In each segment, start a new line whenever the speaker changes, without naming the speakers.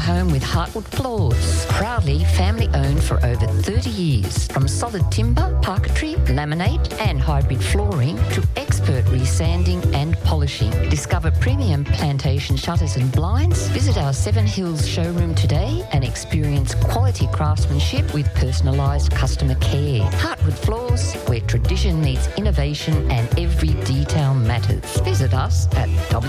home with Heartwood Floors. Proudly family-owned for over 30 years. From solid timber, parquetry, laminate and hybrid flooring to expert resanding and polishing. Discover premium plantation shutters and blinds. Visit our Seven Hills showroom today and experience quality craftsmanship with personalised customer care. Heartwood Floors, where tradition meets innovation and every detail matters. Visit us at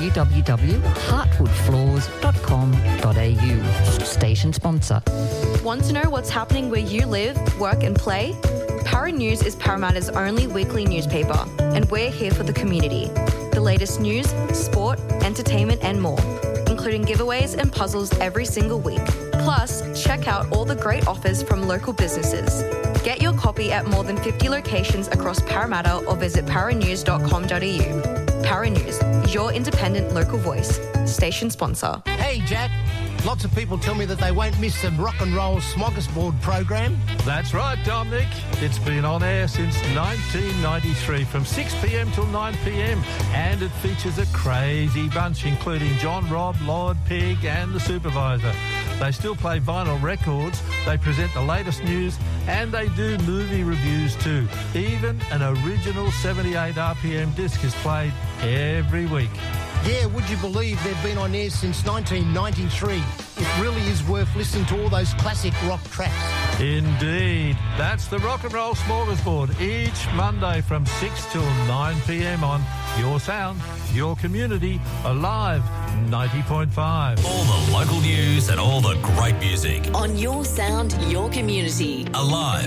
www.heartwoodfloors.com.au. Station sponsor.
Want to know what's happening where you live, work and play? Para News is Parramatta's only weekly newspaper, and we're here for the community. The latest news, sport, entertainment and more, including giveaways and puzzles every single week. Plus, check out all the great offers from local businesses. Get your copy at more than 50 locations across Parramatta or visit paranews.com.au. Para News, your independent local voice. Station sponsor.
Hey, Jack. Lots of people tell me that they won't miss the Rock and Roll Smorgasbord program.
That's right, Dominic. It's been on air since 1993 from 6 p.m. till 9 p.m. and it features a crazy bunch including John Robb, Lord Pig and the Supervisor. They still play vinyl records, they present the latest news and they do movie reviews too. Even an original 78 RPM disc is played every week.
Yeah, would you believe they've been on air since 1993? It really is worth listening to all those classic rock tracks.
Indeed. That's the Rock and Roll Smorgasbord each Monday from 6 till 9 p.m. on Your Sound, Your Community, Alive 90.5.
All the local news and all the great music.
On Your Sound, Your Community.
Alive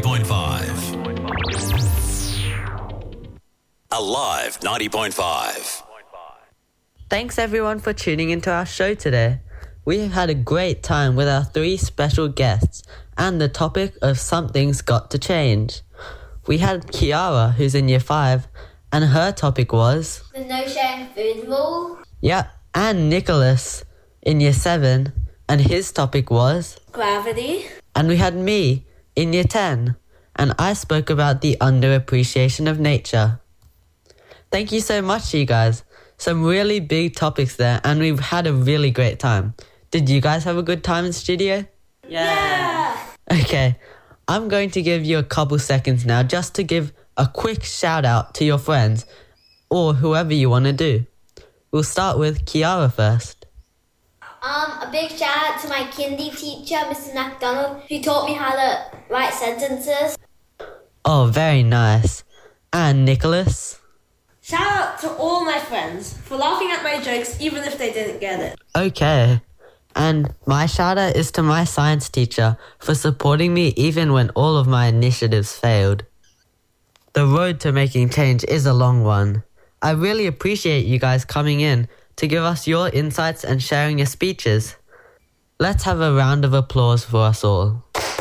90.5. Alive 90.5.
Thanks everyone for tuning into our show today. We have had a great time with our 3 special guests and the topic of Something's Got to Change. We had Kiara, who's in Year 5, and her topic was...
the no sharing food rule.
Yeah, and Nicholas in Year 7, and his topic was...
gravity.
And we had me in Year 10, and I spoke about the underappreciation of nature. Thank you so much to you guys. Some really big topics there, and we've had a really great time. Did you guys have a good time in studio?
Yeah.
Okay, I'm going to give you a couple seconds now just to give a quick shout out to your friends or whoever you want to do. We'll start with Kiara first.
A big shout out to my kindy teacher, Mrs. MacDonald, who taught me how to write sentences.
Oh, very nice. And Nicholas?
Shout out to all my friends for laughing at my jokes even if they didn't get it.
Okay. And my shout out is to my science teacher for supporting me even when all of my initiatives failed. The road to making change is a long one. I really appreciate you guys coming in to give us your insights and sharing your speeches. Let's have a round of applause for us all.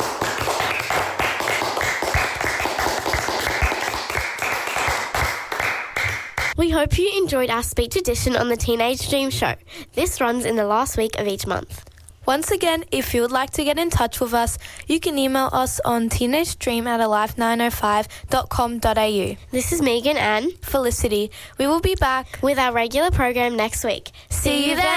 We hope you enjoyed our speech edition on the Teenage Dream Show. This runs in the last week of each month.
Once again, if you would like to get in touch with us, you can email us on teenagedream@alive905.com.au.
This is Megan and
Felicity. We will be back
with our regular program next week. See you then!